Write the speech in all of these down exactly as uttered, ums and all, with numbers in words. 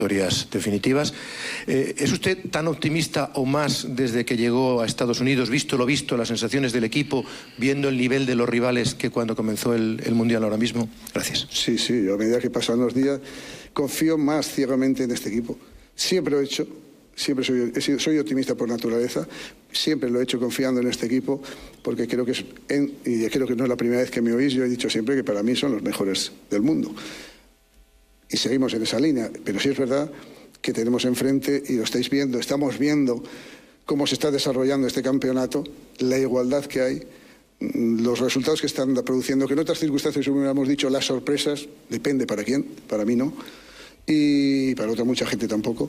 definitivas. Eh, ¿Es usted tan optimista o más desde que llegó a Estados Unidos, visto lo visto, las sensaciones del equipo, viendo el nivel de los rivales que cuando comenzó el, el Mundial ahora mismo? Gracias. Sí, sí, yo a medida que pasan los días confío más ciegamente en este equipo. Siempre lo he hecho, siempre soy, he sido, soy optimista por naturaleza, siempre lo he hecho confiando en este equipo, porque creo que es, en, y creo que no es la primera vez que me oís, yo he dicho siempre que para mí son los mejores del mundo. Y seguimos en esa línea, pero sí es verdad que tenemos enfrente, y lo estáis viendo, estamos viendo cómo se está desarrollando este campeonato, la igualdad que hay, los resultados que están produciendo, que en otras circunstancias hubiéramos dicho las sorpresas, depende para quién, para mí no, y para otra mucha gente tampoco.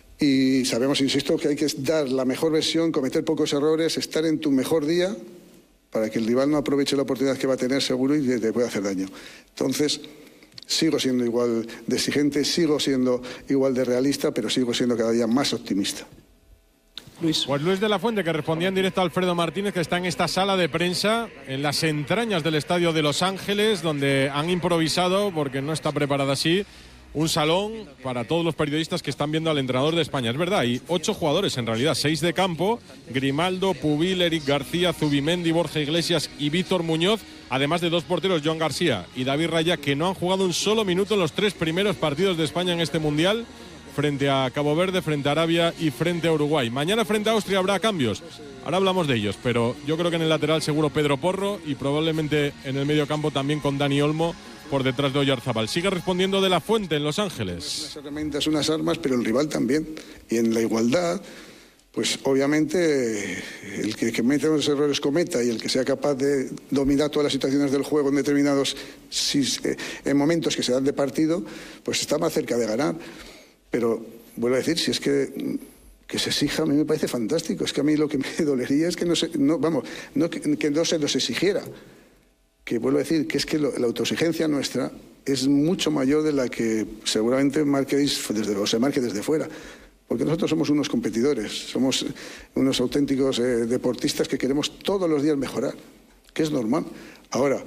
Y sabemos, insisto, que hay que dar la mejor versión, cometer pocos errores, estar en tu mejor día, para que el rival no aproveche la oportunidad que va a tener seguro y te pueda hacer daño. Entonces, sigo siendo igual de exigente, sigo siendo igual de realista, pero sigo siendo cada día más optimista. Luis. Pues Luis de la Fuente, que respondía en directo a Alfredo Martínez, que está en esta sala de prensa, en las entrañas del estadio de Los Ángeles, donde han improvisado, porque no está preparada así, un salón para todos los periodistas que están viendo al entrenador de España. Es verdad, hay ocho jugadores en realidad, seis de campo: Grimaldo, Pubil, Eric García, Zubimendi, Borja Iglesias y Víctor Muñoz, además de dos porteros, Joan García y David Raya, que no han jugado un solo minuto en los tres primeros partidos de España en este Mundial, frente a Cabo Verde, frente a Arabia y frente a Uruguay. Mañana frente a Austria habrá cambios, ahora hablamos de ellos, pero yo creo que en el lateral seguro Pedro Porro, y probablemente en el medio campo también con Dani Olmo por detrás de Oyarzabal. Sigue respondiendo de la Fuente en Los Ángeles. Unas herramientas, unas armas, pero el rival también. Y en la igualdad, pues obviamente el que, que mete los errores cometa, y el que sea capaz de dominar todas las situaciones del juego en determinados si, en momentos que se dan de partido, pues está más cerca de ganar. Pero vuelvo a decir, si es que que se exija, a mí me parece fantástico. Es que a mí lo que me dolería es que no se, no, vamos, no, que, que no se nos exigiera. Que vuelvo a decir que es que lo, la autoexigencia nuestra es mucho mayor de la que seguramente marquéis desde, o se marque desde fuera. Porque nosotros somos unos competidores, somos unos auténticos eh, deportistas que queremos todos los días mejorar, que es normal. Ahora,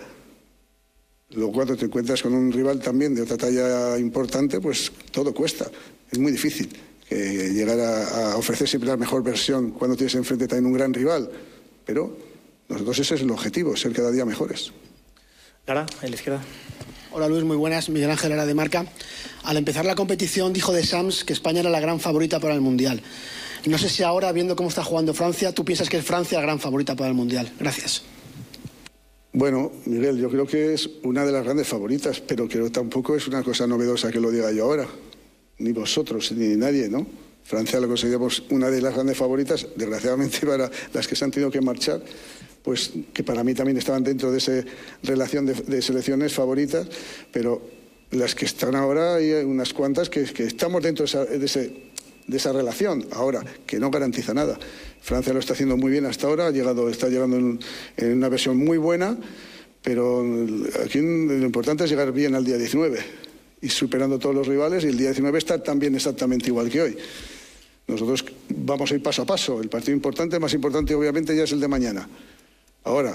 luego cuando te encuentras con un rival también de otra talla importante, pues todo cuesta. Es muy difícil eh, llegar a, a ofrecer siempre la mejor versión cuando tienes enfrente también un gran rival. Pero nosotros ese es el objetivo, ser cada día mejores. Lara, en la izquierda. Hola Luis, muy buenas. Miguel Ángel Lara de Marca. Al empezar la competición dijo de Sams que España era la gran favorita para el Mundial. No sé si ahora, viendo cómo está jugando Francia, tú piensas que es Francia la gran favorita para el Mundial. Gracias. Bueno, Miguel, yo creo que es una de las grandes favoritas, pero creo que tampoco es una cosa novedosa que lo diga yo ahora. Ni vosotros, ni nadie, ¿no? Francia la consideramos una de las grandes favoritas, desgraciadamente para las que se han tenido que marchar, pues que para mí también estaban dentro de esa relación de, de selecciones favoritas, pero las que están ahora hay unas cuantas que, que estamos dentro de esa, de, ese, de esa relación, ahora, que no garantiza nada. Francia lo está haciendo muy bien hasta ahora, ha llegado, está llegando en, en una versión muy buena, pero aquí lo importante es llegar bien al día diecinueve y superando todos los rivales, y el día diecinueve está también exactamente igual que hoy. Nosotros vamos a ir paso a paso. El partido importante, más importante obviamente ya es el de mañana. Ahora,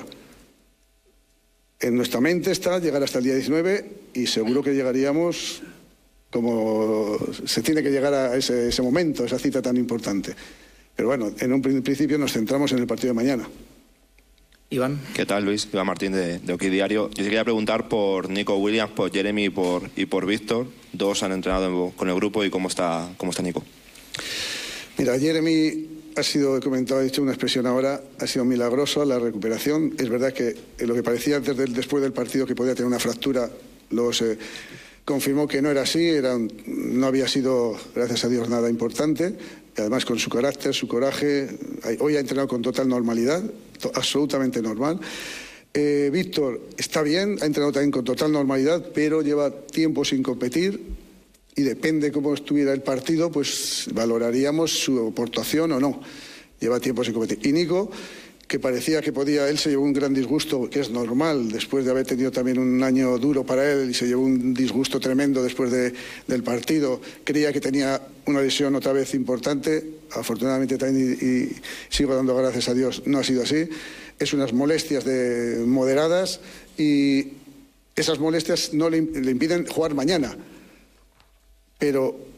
en nuestra mente está llegar hasta el día diecinueve, y seguro que llegaríamos como se tiene que llegar a ese, ese momento, esa cita tan importante. Pero bueno, en un principio nos centramos en el partido de mañana. Iván. ¿Qué tal, Luis? Iván Martín de, de Oki Diario. Yo te quería preguntar por Nico Williams, por Jeremy y por, y por Víctor. Dos han entrenado con el grupo, y cómo está, cómo está Nico. Mira, Jeremy ha sido, he comentado, he dicho una expresión ahora, ha sido milagroso la recuperación. Es verdad que lo que parecía antes del, después del partido que podía tener una fractura, luego se confirmó que no era así, era, no había sido, gracias a Dios, nada importante. Y además con su carácter, su coraje, hoy ha entrenado con total normalidad, absolutamente normal. Eh, Víctor está bien, ha entrenado también con total normalidad, pero lleva tiempo sin competir, y depende cómo estuviera el partido, pues valoraríamos su aportación o no. Lleva tiempo sin competir. Y Nico, que parecía que podía, él se llevó un gran disgusto, que es normal, después de haber tenido también un año duro para él, y se llevó un disgusto tremendo después de, del partido. Creía que tenía una lesión otra vez importante, afortunadamente también, y, y sigo dando gracias a Dios, no ha sido así. Es unas molestias de, moderadas, y esas molestias no le, le impiden jugar mañana. Pero